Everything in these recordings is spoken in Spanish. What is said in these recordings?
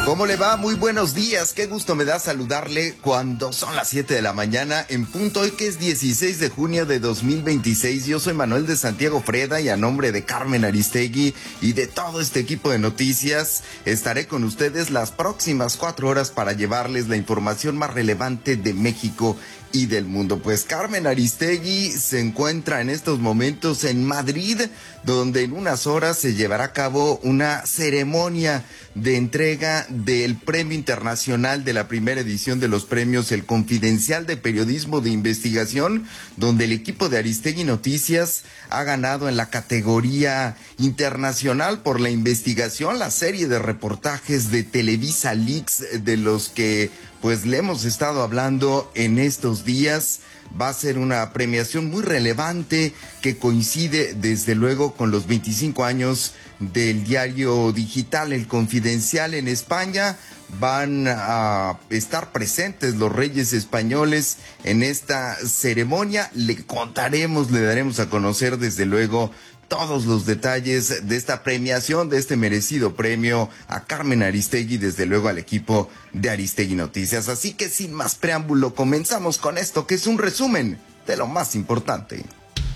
¿Cómo le va? Muy buenos días. Qué gusto me da saludarle cuando son las 7 de la mañana en punto. Hoy que es 16 de junio de 2026. Yo soy Manuel de Santiago Freda y a nombre de Carmen Aristegui y de todo este equipo de noticias estaré con ustedes las próximas 4 horas para llevarles la información más relevante de México y del mundo. Pues Carmen Aristegui se encuentra en estos momentos en Madrid, donde en unas horas se llevará a cabo una ceremonia de entrega del Premio Internacional de la primera edición de los premios El Confidencial de Periodismo de Investigación, donde el equipo de Aristegui Noticias ha ganado en la categoría internacional por la investigación, la serie de reportajes de Televisa Leaks, de los que pues le hemos estado hablando en estos días. Va a ser una premiación muy relevante que coincide desde luego con los 25 años del diario digital El Confidencial en España. Van a estar presentes los reyes españoles en esta ceremonia. Le contaremos, le daremos a conocer desde luego todos los detalles de esta premiación, de este merecido premio a Carmen Aristegui, desde luego al equipo de Aristegui Noticias. Así que sin más preámbulo, comenzamos con esto que es un resumen de lo más importante.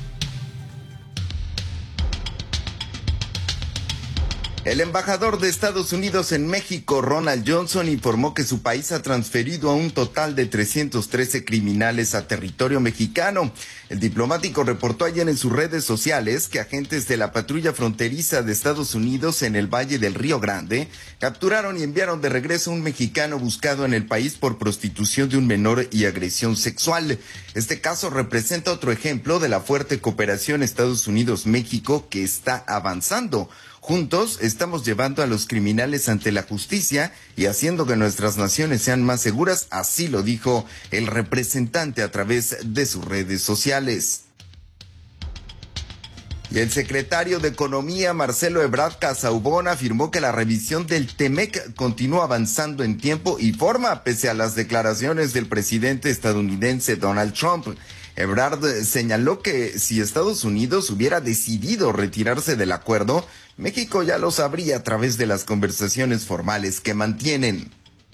El embajador de Estados Unidos en México, Ronald Johnson, informó que su país ha transferido a un total de 313 criminales a territorio mexicano. El diplomático reportó ayer en sus redes sociales que agentes de la patrulla fronteriza de Estados Unidos en el Valle del Río Grande capturaron y enviaron de regreso a un mexicano buscado en el país por prostitución de un menor y agresión sexual. Este caso representa otro ejemplo de la fuerte cooperación Estados Unidos-México que está avanzando. Juntos estamos llevando a los criminales ante la justicia y haciendo que nuestras naciones sean más seguras, así lo dijo el representante a través de sus redes sociales. Y el secretario de Economía, Marcelo Ebrard Casaubon, afirmó que la revisión del TEMEC continúa avanzando en tiempo y forma pese a las declaraciones del presidente estadounidense Donald Trump. Ebrard señaló que si Estados Unidos hubiera decidido retirarse del acuerdo, México ya lo sabría a través de las conversaciones formales que mantienen.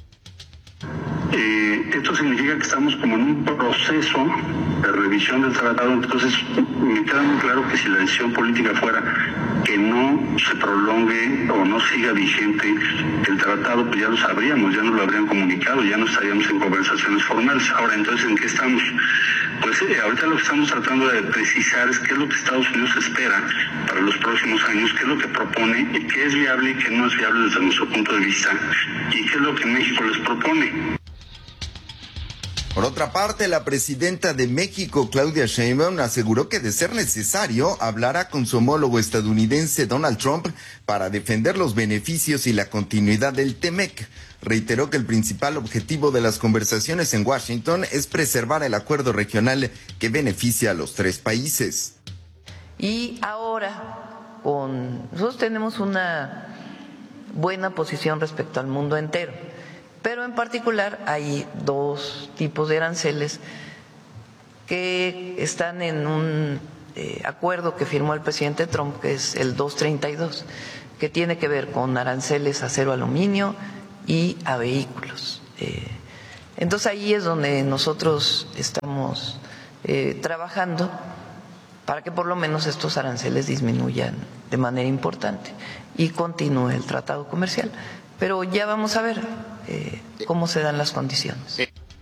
Esto significa que estamos como en un proceso de revisión del tratado, entonces me queda muy claro que si la decisión política fuera que no se prolongue o no siga vigente el tratado, pues ya lo sabríamos, ya nos lo habrían comunicado, ya no estaríamos en conversaciones formales. Ahora, entonces, ¿en qué estamos? Pues ahorita lo que estamos tratando de precisar es qué es lo que Estados Unidos espera para los próximos años, qué es lo que propone y qué es viable y qué no es viable desde nuestro punto de vista y qué es lo que México les propone. Por otra parte, la presidenta de México, Claudia Sheinbaum, aseguró que de ser necesario hablará con su homólogo estadounidense Donald Trump para defender los beneficios y la continuidad del TEMEC. Reiteró que el principal objetivo de las conversaciones en Washington es preservar el acuerdo regional que beneficia a los tres países. Y ahora, nosotros tenemos una buena posición respecto al mundo entero. Pero en particular hay dos tipos de aranceles que están en un acuerdo que firmó el presidente Trump, que es el 232, que tiene que ver con aranceles a acero, aluminio y a vehículos. Entonces ahí es donde nosotros estamos trabajando para que por lo menos estos aranceles disminuyan de manera importante y continúe el tratado comercial. Pero ya vamos a ver cómo se dan las condiciones.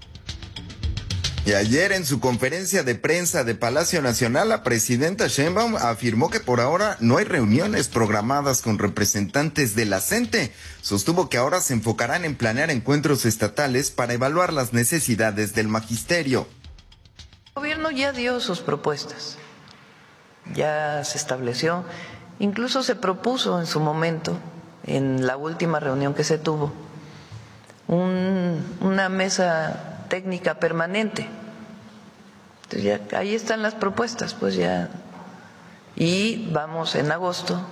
Y ayer en su conferencia de prensa de Palacio Nacional, la presidenta Sheinbaum afirmó que por ahora no hay reuniones programadas con representantes de la CENTE. Sostuvo que ahora se enfocarán en planear encuentros estatales para evaluar las necesidades del magisterio. El gobierno ya dio sus propuestas, ya se estableció, incluso se propuso en su momento, en la última reunión que se tuvo, una mesa técnica permanente. Entonces ya ahí están las propuestas, pues ya. Y vamos en agosto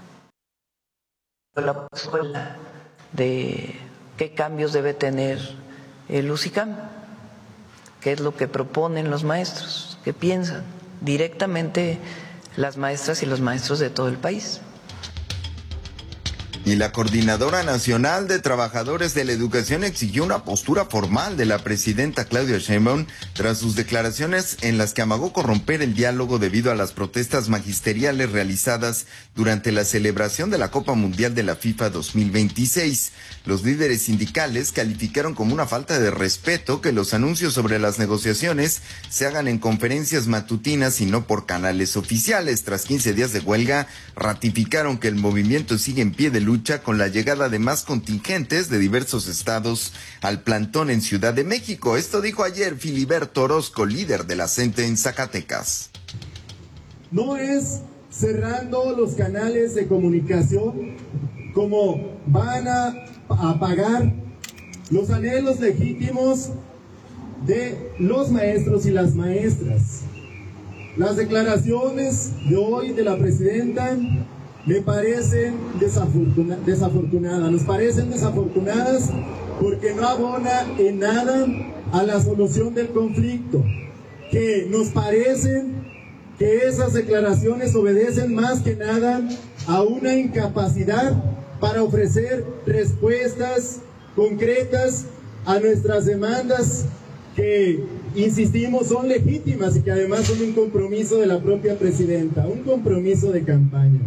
la escuela de qué cambios debe tener el UCICAM, qué es lo que proponen los maestros, qué piensan directamente las maestras y los maestros de todo el país. Y la Coordinadora Nacional de Trabajadores de la Educación exigió una postura formal de la presidenta Claudia Sheinbaum tras sus declaraciones en las que amagó corromper el diálogo debido a las protestas magisteriales realizadas durante la celebración de la Copa Mundial de la FIFA 2026. Los líderes sindicales calificaron como una falta de respeto que los anuncios sobre las negociaciones se hagan en conferencias matutinas y no por canales oficiales. Tras 15 días de huelga, ratificaron que el movimiento sigue en pie de lucha con la llegada de más contingentes de diversos estados al plantón en Ciudad de México. Esto dijo ayer Filiberto Orozco, líder de la CENTE en Zacatecas. No es cerrando los canales de comunicación como van a apagar los anhelos legítimos de los maestros y las maestras. Las declaraciones de hoy de la presidenta me parecen desafortunadas. Nos parecen desafortunadas porque no abona en nada a la solución del conflicto. Que nos parecen que esas declaraciones obedecen más que nada a una incapacidad para ofrecer respuestas concretas a nuestras demandas que, insistimos, son legítimas y que además son un compromiso de la propia presidenta, un compromiso de campaña.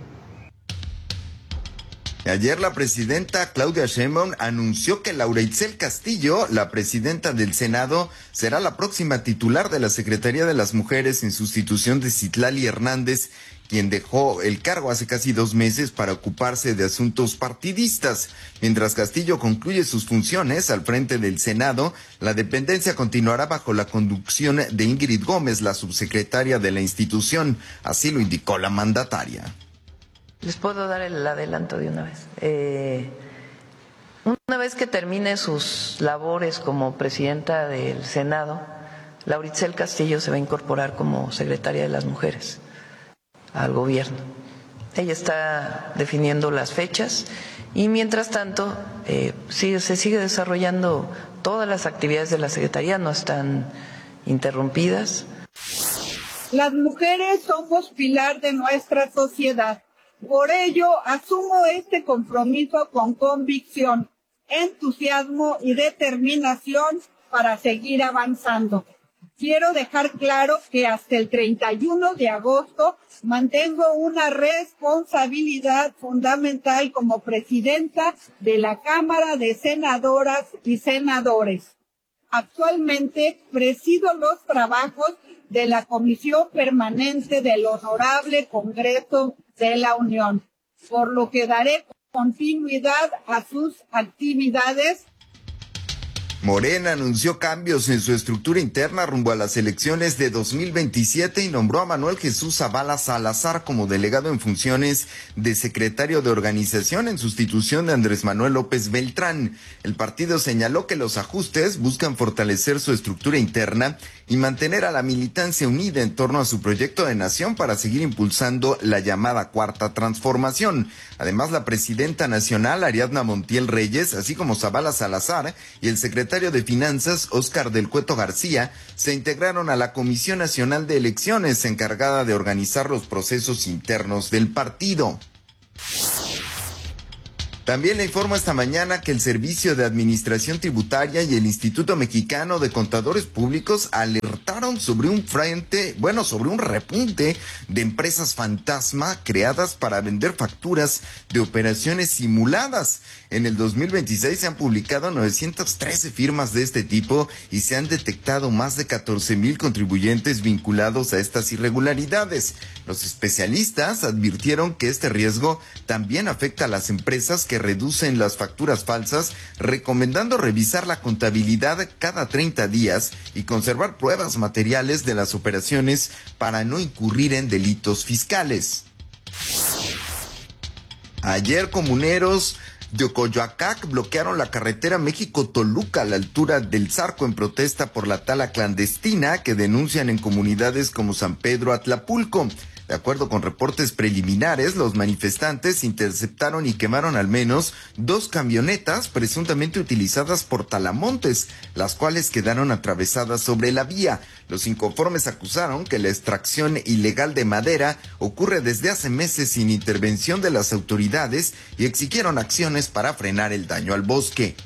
Ayer la presidenta Claudia Sheinbaum anunció que Laura Itzel Castillo, la presidenta del Senado, será la próxima titular de la Secretaría de las Mujeres en sustitución de Citlali Hernández, quien dejó el cargo hace casi 2 meses para ocuparse de asuntos partidistas. Mientras Castillo concluye sus funciones al frente del Senado, la dependencia continuará bajo la conducción de Ingrid Gómez, la subsecretaria de la institución. Así lo indicó la mandataria. Les puedo dar el adelanto de una vez. Una vez que termine sus labores como presidenta del Senado, Laura Itzel Castillo se va a incorporar como secretaria de las Mujeres al gobierno. Ella está definiendo las fechas y mientras tanto se sigue desarrollando todas las actividades de la Secretaría, no están interrumpidas. Las mujeres somos pilar de nuestra sociedad. Por ello, asumo este compromiso con convicción, entusiasmo y determinación para seguir avanzando. Quiero dejar claro que hasta el 31 de agosto mantengo una responsabilidad fundamental como presidenta de la Cámara de Senadoras y Senadores. Actualmente presido los trabajos de la Comisión Permanente del Honorable Congreso de la Unión, por lo que daré continuidad a sus actividades. Morena anunció cambios en su estructura interna rumbo a las elecciones de 2027 y nombró a Manuel Jesús Zavala Salazar como delegado en funciones de secretario de organización en sustitución de Andrés Manuel López Beltrán. El partido señaló que los ajustes buscan fortalecer su estructura interna y mantener a la militancia unida en torno a su proyecto de nación para seguir impulsando la llamada Cuarta Transformación. Además, la presidenta nacional, Ariadna Montiel Reyes, así como Zavala Salazar y el secretario de Finanzas, Óscar del Cueto García, se integraron a la Comisión Nacional de Elecciones, encargada de organizar los procesos internos del partido. También le informo esta mañana que el Servicio de Administración Tributaria y el Instituto Mexicano de Contadores Públicos alertaron sobre sobre un repunte de empresas fantasma creadas para vender facturas de operaciones simuladas. En el 2026 se han publicado 913 firmas de este tipo y se han detectado más de 14,000 contribuyentes vinculados a estas irregularidades. Los especialistas advirtieron que este riesgo también afecta a las empresas que reducen las facturas falsas, recomendando revisar la contabilidad cada 30 días y conservar pruebas materiales de las operaciones para no incurrir en delitos fiscales. Ayer, comuneros de Ocoyoacac bloquearon la carretera México-Toluca a la altura del Zarco en protesta por la tala clandestina que denuncian en comunidades como San Pedro Atlapulco. De acuerdo con reportes preliminares, los manifestantes interceptaron y quemaron al menos 2 camionetas presuntamente utilizadas por talamontes, las cuales quedaron atravesadas sobre la vía. Los inconformes acusaron que la extracción ilegal de madera ocurre desde hace meses sin intervención de las autoridades y exigieron acciones para frenar el daño al bosque.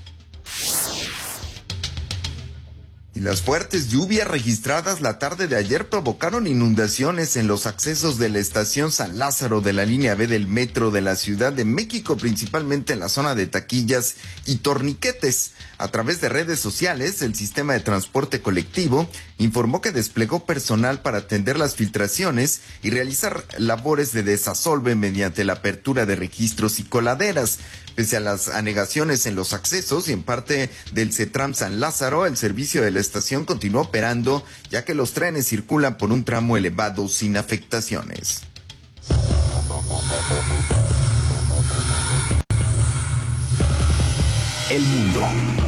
Y las fuertes lluvias registradas la tarde de ayer provocaron inundaciones en los accesos de la estación San Lázaro de la línea B del metro de la Ciudad de México, principalmente en la zona de Taquillas y Torniquetes. A través de redes sociales, el sistema de transporte colectivo informó que desplegó personal para atender las filtraciones y realizar labores de desasolve mediante la apertura de registros y coladeras. Pese a las anegaciones en los accesos y en parte del CETRAM San Lázaro, el servicio de la estación continuó operando, ya que los trenes circulan por un tramo elevado sin afectaciones. El mundo.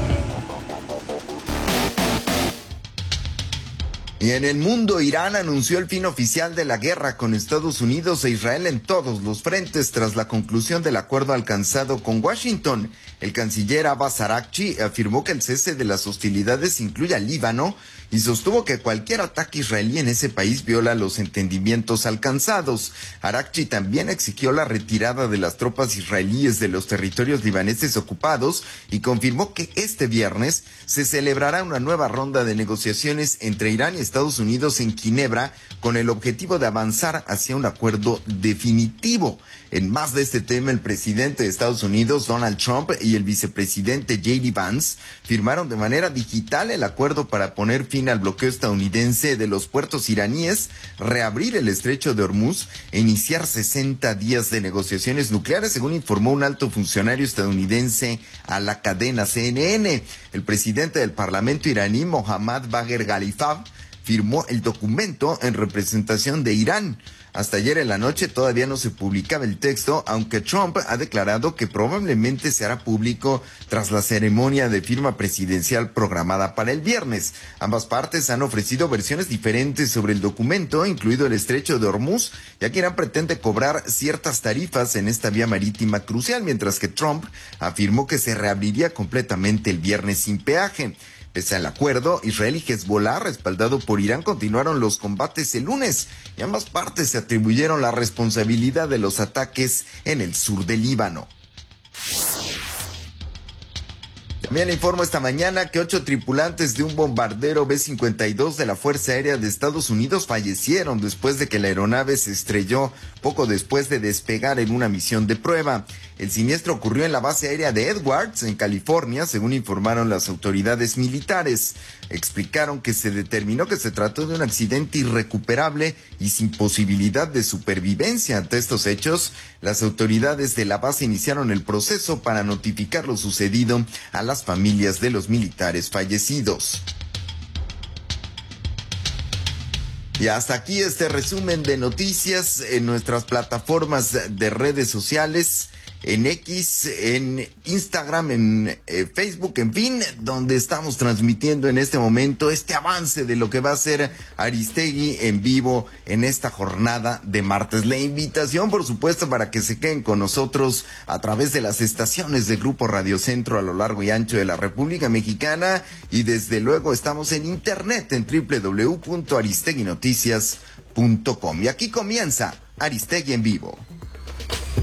Y en el mundo, Irán anunció el fin oficial de la guerra con Estados Unidos e Israel en todos los frentes tras la conclusión del acuerdo alcanzado con Washington. El canciller Abbas Araghchi afirmó que el cese de las hostilidades incluye al Líbano y sostuvo que cualquier ataque israelí en ese país viola los entendimientos alcanzados. Araghchi también exigió la retirada de las tropas israelíes de los territorios libaneses ocupados y confirmó que este viernes se celebrará una nueva ronda de negociaciones entre Irán y Estados Unidos en Ginebra con el objetivo de avanzar hacia un acuerdo definitivo. En más de este tema, el presidente de Estados Unidos, Donald Trump, y el vicepresidente J.D. Vance firmaron de manera digital el acuerdo para poner fin al bloqueo estadounidense de los puertos iraníes, reabrir el estrecho de Hormuz e iniciar 60 días de negociaciones nucleares, según informó un alto funcionario estadounidense a la cadena CNN. El presidente del Parlamento iraní, Mohammad Bagher Ghalibaf, firmó el documento en representación de Irán. Hasta ayer en la noche todavía no se publicaba el texto, aunque Trump ha declarado que probablemente se hará público tras la ceremonia de firma presidencial programada para el viernes. Ambas partes han ofrecido versiones diferentes sobre el documento, incluido el estrecho de Hormuz, ya que Irán pretende cobrar ciertas tarifas en esta vía marítima crucial, mientras que Trump afirmó que se reabriría completamente el viernes sin peaje. Pese al acuerdo, Israel y Hezbollah, respaldado por Irán, continuaron los combates el lunes y ambas partes se atribuyeron la responsabilidad de los ataques en el sur del Líbano. También informó esta mañana que 8 tripulantes de un bombardero B-52 de la Fuerza Aérea de Estados Unidos fallecieron después de que la aeronave se estrelló poco después de despegar en una misión de prueba. El siniestro ocurrió en la base aérea de Edwards, en California, según informaron las autoridades militares. Explicaron que se determinó que se trató de un accidente irrecuperable y sin posibilidad de supervivencia. Ante estos hechos, las autoridades de la base iniciaron el proceso para notificar lo sucedido a las familias de los militares fallecidos. Y hasta aquí este resumen de noticias en nuestras plataformas de redes sociales, en X, en Instagram, en Facebook, en fin, donde estamos transmitiendo en este momento este avance de lo que va a ser Aristegui en vivo en esta jornada de martes. La invitación, por supuesto, para que se queden con nosotros a través de las estaciones de Grupo Radio Centro a lo largo y ancho de la República Mexicana, y desde luego estamos en internet en www.aristeguinoticias.com. Y aquí comienza Aristegui en vivo.